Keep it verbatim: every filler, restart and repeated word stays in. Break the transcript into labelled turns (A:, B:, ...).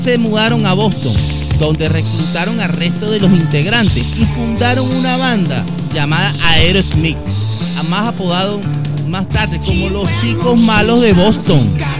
A: se mudaron a Boston, donde reclutaron al resto de los integrantes y fundaron una banda llamada Aerosmith, más apodado más tarde como los chicos malos de Boston.